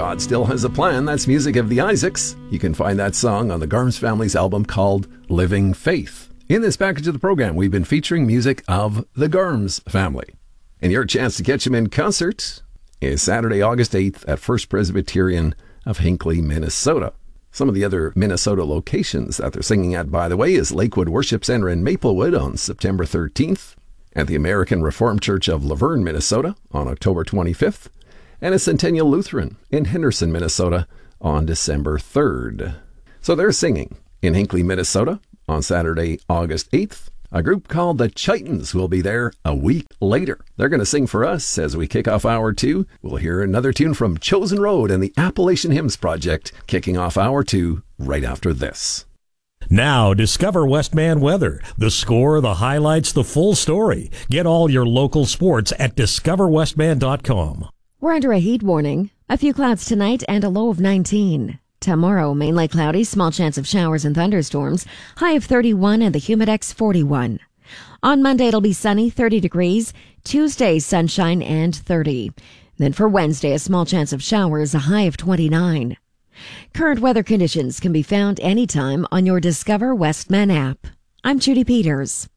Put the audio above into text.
God Still Has a Plan. That's music of the Isaacs. You can find that song on the Garms Family's album called Living Faith. In this package of the program, we've been featuring music of the Garms Family. And your chance to catch them in concert is Saturday, August 8th at First Presbyterian of Hinckley, Minnesota. Some of the other Minnesota locations that they're singing at, by the way, is Lakewood Worship Center in Maplewood on September 13th, at the American Reformed Church of Laverne, Minnesota on October 25th, and at Centennial Lutheran in Henderson, Minnesota on December 3rd. So they're singing in Hinckley, Minnesota on Saturday, August 8th. A group called the Chitons will be there a week later. They're going to sing for us as we kick off Hour 2. We'll hear another tune from Chosen Road and the Appalachian Hymns Project kicking off Hour 2 right after this. Now, discover Westman weather. The score, the highlights, the full story. Get all your local sports at discoverwestman.com. We're under a heat warning. A few clouds tonight and a low of 19. Tomorrow, mainly cloudy, small chance of showers and thunderstorms, high of 31 and the humidex 41. On Monday, it'll be sunny, 30 degrees. Tuesday, sunshine and 30. Then for Wednesday, a small chance of showers, a high of 29. Current weather conditions can be found anytime on your Discover Westman app. I'm Judy Peters.